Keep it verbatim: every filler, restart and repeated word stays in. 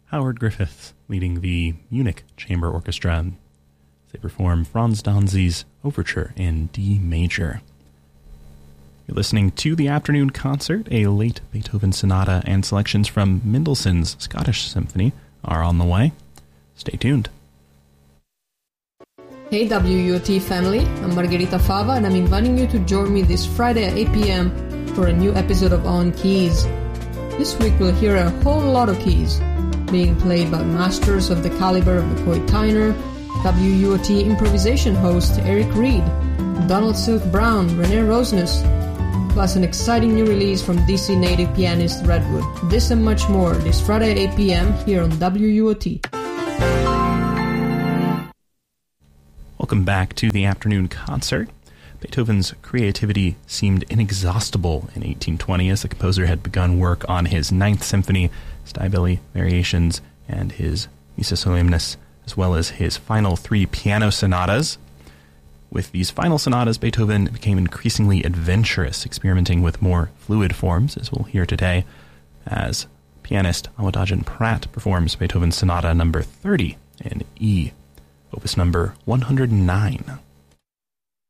Howard Griffiths leading the Munich Chamber Orchestra. They perform Franz Danzi's Overture in D major. You're listening to the Afternoon Concert. A late Beethoven sonata and selections from Mendelssohn's Scottish Symphony are on the way. Stay tuned. Hey W U O T family, I'm Margherita Fava and I'm inviting you to join me this Friday at eight p.m. for a new episode of On Keys. This week we'll hear a whole lot of keys being played by masters of the caliber of McCoy Tyner, W U O T improvisation host Eric Reed, Donald Silk Brown, Renee Rosnes, plus an exciting new release from D C native pianist Redwood. This and much more this Friday at eight p.m. here on W U O T. Welcome back to the Afternoon Concert. Beethoven's creativity seemed inexhaustible in eighteen twenty as the composer had begun work on his Ninth Symphony, Stabili Variations, and his Missa Solemnis, as well as his final three piano sonatas. With these final sonatas, Beethoven became increasingly adventurous, experimenting with more fluid forms, as we'll hear today, as pianist Amadagin Pratt performs Beethoven's Sonata number thirty in E, opus number one hundred nine.